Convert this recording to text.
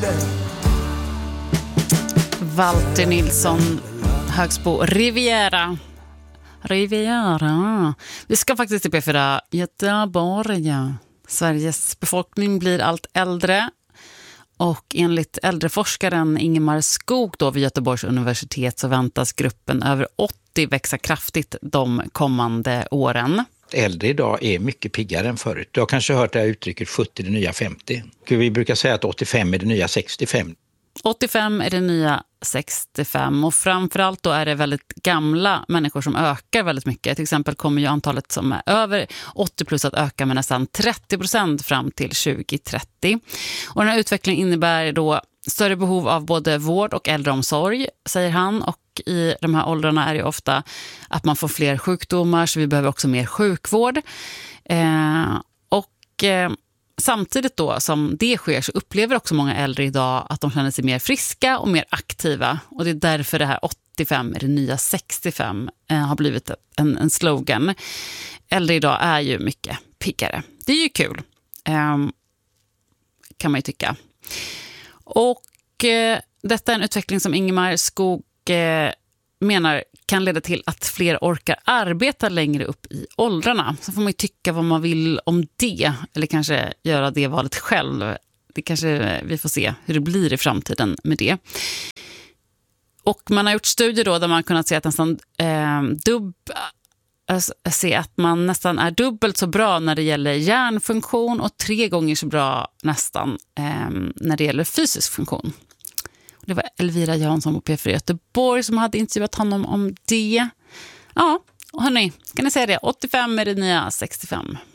Walter Nilsson, Högsbo, Riviera. Vi ska faktiskt till P4 Göteborg. Sveriges befolkning blir allt äldre. Och enligt äldreforskaren Ingemar Skog då vid Göteborgs universitet så väntas gruppen över 80 växa kraftigt de kommande åren. Äldre idag är mycket piggare än förut. Du har kanske hört det här uttrycket 70 är det nya 50. Vi brukar säga att 85 är det nya 65. 85 är det nya 65 och framförallt då är det väldigt gamla människor som ökar väldigt mycket. Till exempel kommer ju antalet som är över 80 plus att öka med nästan 30% fram till 2030. Och den här utvecklingen innebär då större behov av både vård och äldreomsorg, säger han. Och i de här åldrarna är det ofta att man får fler sjukdomar, så vi behöver också mer sjukvård. Samtidigt då som det sker så upplever också många äldre idag att de känner sig mer friska och mer aktiva. Och det är därför det här 85 är det nya 65 har blivit en slogan. Äldre idag är ju mycket piggare. Det är ju kul, kan man ju tycka. Och detta är en utveckling som Ingemar Skog menar kan leda till att fler orkar arbeta längre upp i åldrarna. Så får man ju tycka vad man vill om det, eller kanske göra det valet själv. Det kanske vi får se hur det blir i framtiden med det. Och man har gjort studier då där man har kunnat se att man nästan är dubbelt så bra när det gäller hjärnfunktion och 3 gånger så bra nästan när det gäller fysisk funktion. Det var Elvira Jansson på P4 Göteborg som hade intervjuat honom om det. Ja, och hörni, ska ni säga det? 85 är det nya 65.